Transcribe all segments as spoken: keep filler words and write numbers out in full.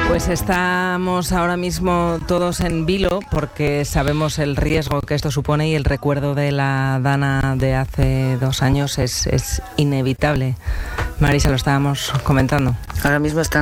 Pues estamos ahora mismo todos en vilo porque sabemos el riesgo que esto supone y el recuerdo de la Dana de hace dos años es, es inevitable. Marisa, lo estábamos comentando. Ahora mismo están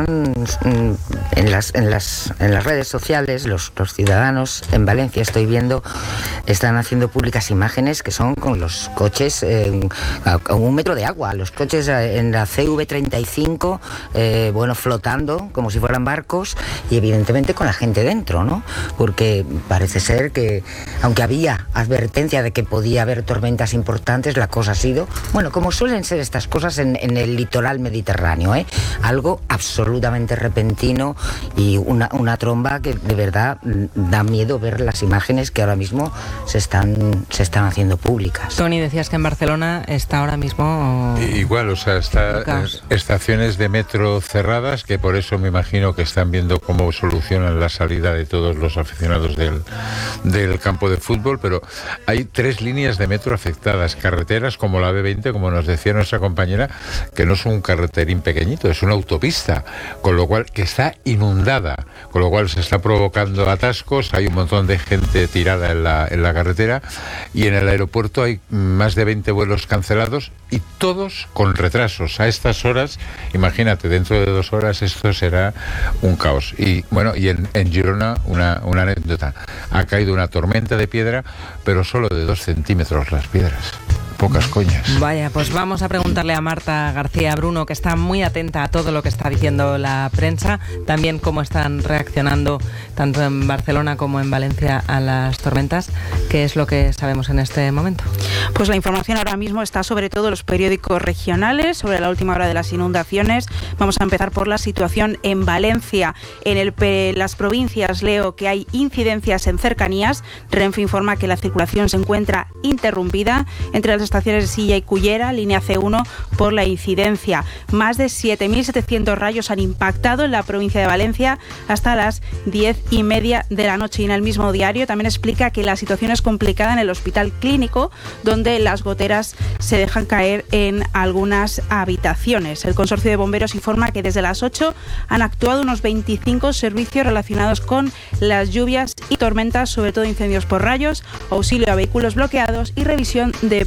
en las, en las, en las redes sociales los, los ciudadanos en Valencia, estoy viendo, están haciendo públicas imágenes que son con los coches eh, a, a un metro de agua, los coches en la C V treinta y cinco, eh, bueno, flotando como si fueran barcos y evidentemente con la gente dentro, ¿no? Porque parece ser que, aunque había advertencia de que podía haber tormentas importantes, la cosa ha sido, bueno, como suelen ser estas cosas en, en el litoral mediterráneo, ¿eh? Algo absolutamente repentino y una, una tromba que de verdad da miedo ver las imágenes que ahora mismo se están, se están haciendo públicas. Tony, decías que en Barcelona está ahora mismo... Igual, o sea, está estaciones de metro cerradas, que por eso me imagino que están viendo cómo solucionan la salida de todos los aficionados del, del campo de fútbol, pero hay tres líneas de metro afectadas, carreteras como la B veinte, como nos decía nuestra compañera, que no es un carreterín pequeñito, es una autopista, con lo cual que está inundada, con lo cual se está provocando atascos, hay un montón de gente tirada en la, en la carretera y en el aeropuerto hay más de veinte vuelos cancelados y todos con retrasos. A estas horas, imagínate, dentro de dos horas esto será un caos. Y bueno, y en, en Girona una, una anécdota, ha caído una tormenta de piedra, pero solo de dos centímetros las piedras. Pocas coñas. Vaya, pues vamos a preguntarle a Marta García Bruno, que está muy atenta a todo lo que está diciendo la prensa, también cómo están reaccionando tanto en Barcelona como en Valencia a las tormentas. ¿Qué es lo que sabemos en este momento? Pues la información ahora mismo está sobre todo en los periódicos regionales, sobre la última hora de las inundaciones. Vamos a empezar por la situación en Valencia. En el, las provincias leo que hay incidencias en cercanías. Renfe informa que la circulación se encuentra interrumpida entre las estaciones de Silla y Cullera, línea C uno, por la incidencia. Más de siete mil setecientos rayos han impactado en la provincia de Valencia hasta las diez y media de la noche. Y en el mismo diario también explica que la situación es complicada en el hospital clínico, donde las goteras se dejan caer en algunas habitaciones. El consorcio de bomberos informa que desde las ocho han actuado unos veinticinco servicios relacionados con las lluvias y tormentas, sobre todo incendios por rayos, auxilio a vehículos bloqueados y revisión de